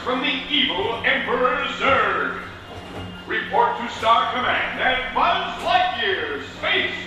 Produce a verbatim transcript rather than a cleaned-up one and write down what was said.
from the evil Emperor Zurg. Report to Star Command at Buzz Lightyear, Space